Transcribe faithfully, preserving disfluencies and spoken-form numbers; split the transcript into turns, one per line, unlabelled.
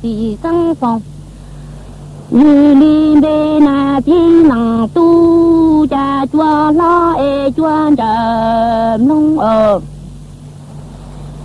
是生放。如里边那天能都家抓拉诶转着弄哦。